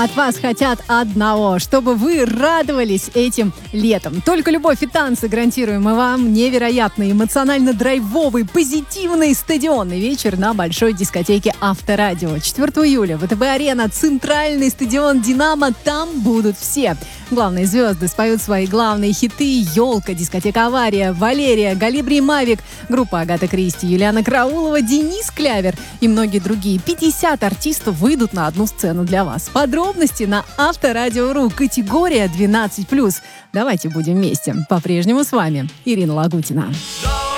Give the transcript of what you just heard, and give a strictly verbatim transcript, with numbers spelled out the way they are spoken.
А от вас хотят одного, чтобы вы радовались этим летом. Только любовь и танцы гарантируем мы вам невероятный, эмоционально-драйвовый, позитивный стадионный вечер на большой дискотеке Авторадио. четвёртого июля ВТБ-арена, центральный стадион «Динамо». Там будут все. Главные звезды споют свои главные хиты: «Елка», дискотека «Авария», «Валерия», «Галибри» и «Мавик», группа Агата Кристи, Юлиана Караулова, Денис Клявер и многие другие. пятьдесят артистов выйдут на одну сцену для вас. Подробности на Авторадио.ру. Категория двенадцать плюс. Давайте будем вместе. По-прежнему с вами Ирина Лагутина.